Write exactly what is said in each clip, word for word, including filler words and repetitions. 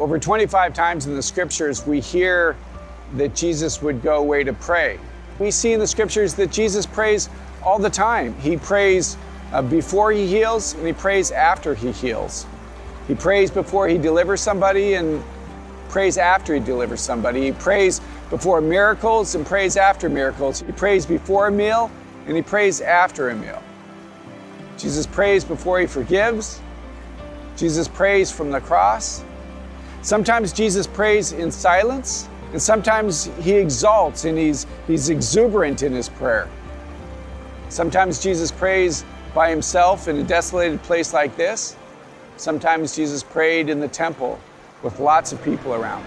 Over twenty-five times in the scriptures, we hear that Jesus would go away to pray. We see in the scriptures that Jesus prays all the time. He prays uh, before he heals, and he prays after he heals. He prays before he delivers somebody and prays after he delivers somebody. He prays before miracles and prays after miracles. He prays before a meal and he prays after a meal. Jesus prays before he forgives. Jesus prays from the cross. Sometimes Jesus prays in silence, and sometimes he exalts and he's, he's exuberant in his prayer. Sometimes Jesus prays by himself in a desolated place like this. Sometimes Jesus prayed in the temple with lots of people around.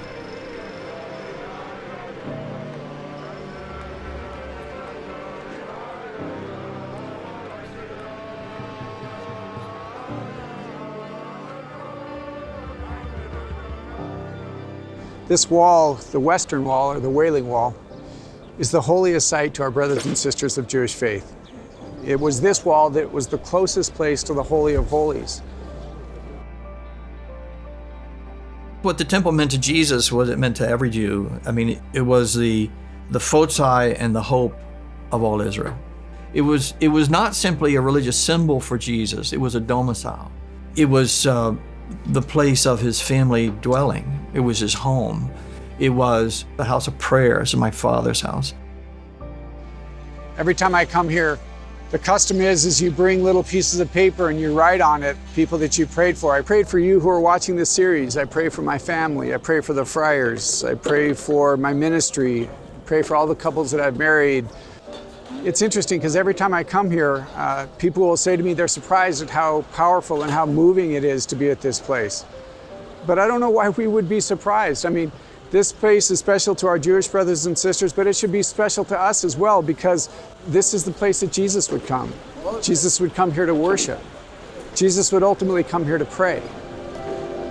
This wall, the Western Wall, or the Wailing Wall, is the holiest site to our brothers and sisters of Jewish faith. It was this wall that was the closest place to the Holy of Holies. What the temple meant to Jesus was it meant to every Jew. I mean, it was the, the foci and the hope of all Israel. It was, it was not simply a religious symbol for Jesus, it was a domicile. It was uh, the place of his family dwelling. It was his home. It was the house of prayer. This is my Father's house. Every time I come here, the custom is, is you bring little pieces of paper and you write on it people that you prayed for. I prayed for you who are watching this series. I pray for my family. I pray for the friars. I pray for my ministry. I pray for all the couples that I've married. It's interesting because every time I come here, uh, people will say to me they're surprised at how powerful and how moving it is to be at this place. But I don't know why we would be surprised. I mean, this place is special to our Jewish brothers and sisters, but it should be special to us as well, because this is the place that Jesus would come. Jesus would come here to worship. Jesus would ultimately come here to pray.